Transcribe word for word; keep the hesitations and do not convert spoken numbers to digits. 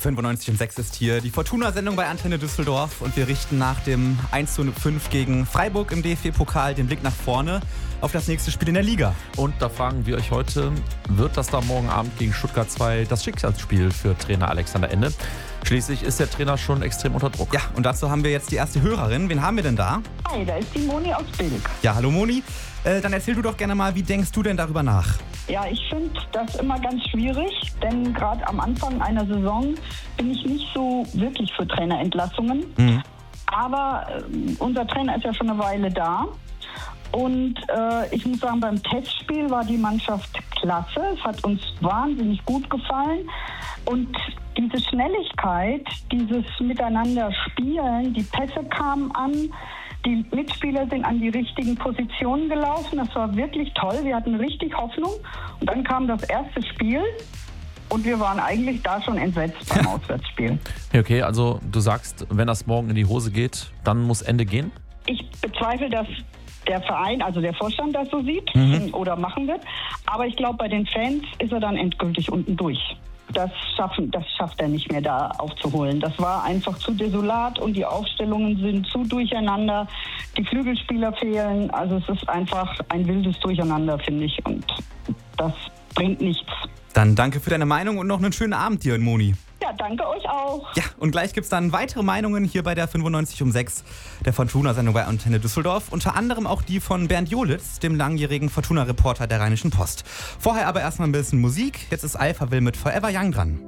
fünfundneunzig Komma sechs ist hier die Fortuna-Sendung bei Antenne Düsseldorf und wir richten nach dem eins zu fünf gegen Freiburg im D F B-Pokal den Blick nach vorne auf das nächste Spiel in der Liga. Und da fragen wir euch heute, wird das da morgen Abend gegen Stuttgart zwei das Schicksalsspiel für Trainer Alexander Ende? Schließlich ist der Trainer schon extrem unter Druck. Ja, und dazu haben wir jetzt die erste Hörerin. Wen haben wir denn da? Hi, da ist die Moni aus Bilk. Ja, hallo Moni. Äh, dann erzähl du doch gerne mal, wie denkst du denn darüber nach? Ja, ich finde das immer ganz schwierig, denn gerade am Anfang einer Saison bin ich nicht so wirklich für Trainerentlassungen. Mhm. Aber äh, unser Trainer ist ja schon eine Weile da. Und äh, ich muss sagen, beim Testspiel war die Mannschaft klasse. Es hat uns wahnsinnig gut gefallen. Und diese Schnelligkeit, dieses Miteinander spielen, die Pässe kamen an, die Mitspieler sind an die richtigen Positionen gelaufen. Das war wirklich toll. Wir hatten richtig Hoffnung. Und dann kam das erste Spiel und wir waren eigentlich da schon entsetzt beim Auswärtsspiel. Okay, also du sagst, wenn das morgen in die Hose geht, dann muss Ende gehen? Ich bezweifle, dass der Verein, also der Vorstand das so sieht Mhm. oder machen wird. Aber ich glaube, bei den Fans ist er dann endgültig unten durch. Das, schaffen, das schafft er nicht mehr da aufzuholen. Das war einfach zu desolat und die Aufstellungen sind zu durcheinander. Die Flügelspieler fehlen. Also es ist einfach ein wildes Durcheinander, finde ich. Und das bringt nichts. Dann danke für deine Meinung und noch einen schönen Abend dir, Moni. Ja, danke euch auch. Ja, und gleich gibt es dann weitere Meinungen hier bei der fünfundneunzig Komma sechs, der Fortuna-Sendung bei Antenne Düsseldorf. Unter anderem auch die von Bernd Jolitz, dem langjährigen Fortuna-Reporter der Rheinischen Post. Vorher aber erstmal ein bisschen Musik. Jetzt ist Alphaville mit Forever Young dran.